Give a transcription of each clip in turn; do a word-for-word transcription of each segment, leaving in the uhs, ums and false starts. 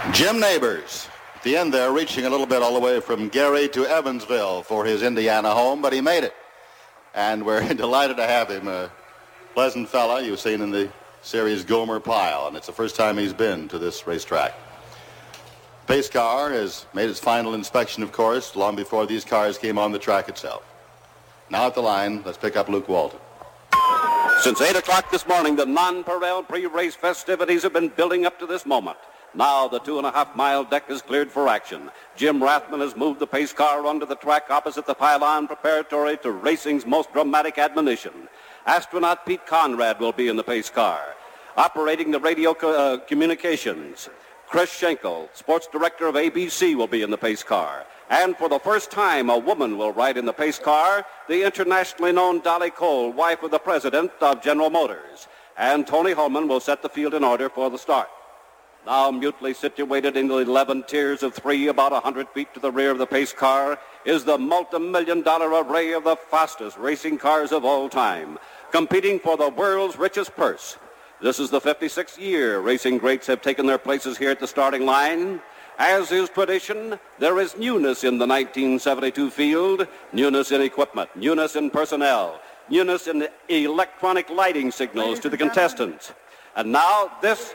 Jim Neighbors, at the end there, reaching a little bit all the way from Gary to Evansville for his Indiana home, but he made it. And we're delighted to have him. A pleasant fella you've seen in the series Gomer Pyle, and it's the first time he's been to this racetrack. Pace car has made its final inspection, of course, long before these cars came on the track itself. Now at the line, let's pick up Luke Walton. Since eight o'clock this morning, the non-Parel pre-race festivities have been building up to this moment. Now the two and a half mile deck is cleared for action. Jim Rathman has moved the pace car onto the track opposite the pylon preparatory to racing's most dramatic admonition. Astronaut Pete Conrad will be in the pace car. Operating the radio co- uh, communications, Chris Schenkel, sports director of A B C, will be in the pace car. And for the first time, a woman will ride in the pace car, the internationally known Dolly Cole, wife of the president of General Motors. And Tony Hulman will set the field in order for the start. Now mutely situated in the eleven tiers of three, about one hundred feet to the rear of the pace car, is the multi-million dollar array of the fastest racing cars of all time, competing for the world's richest purse. This is the fifty-sixth year racing greats have taken their places here at the starting line. As is tradition, there is newness in the nineteen seventy-two field, newness in equipment, newness in personnel, newness in electronic lighting signals to the contestants. And now this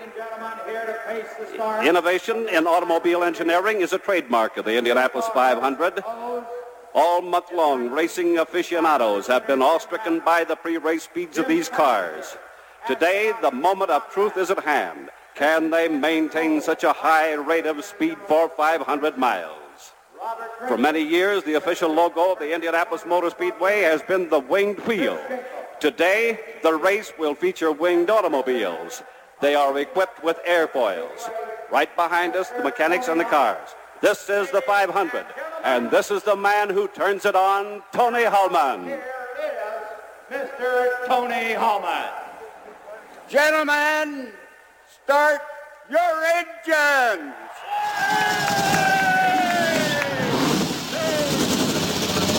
innovation in automobile engineering is a trademark of the Indianapolis five hundred. All month long, racing aficionados have been awe-stricken by the pre-race speeds of these cars. Today, the moment of truth is at hand. Can they maintain such a high rate of speed for five hundred miles? For many years, the official logo of the Indianapolis Motor Speedway has been the winged wheel. Today, the race will feature winged automobiles. They are equipped with airfoils. Right behind us, the mechanics and the cars. This is the five hundred, and this is the man who turns it on, Tony Hulman. Here is Mister Tony Hulman. Gentlemen, start your engines.